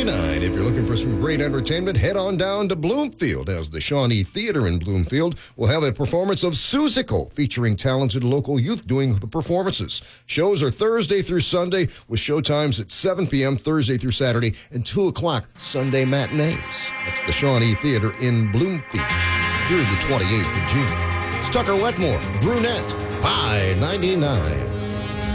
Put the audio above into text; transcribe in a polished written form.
$9.99. If you're looking for some great entertainment, head on down to Bloomfield, as the Shawnee Theater in Bloomfield will have a performance of Suzical, featuring talented local youth doing the performances. Shows are Thursday through Sunday, with showtimes at 7 p.m. Thursday through Saturday and 2 o'clock Sunday matinees. That's the Shawnee Theater in Bloomfield through the 28th of June. It's Tucker Wetmore, Brunette, Pie 99.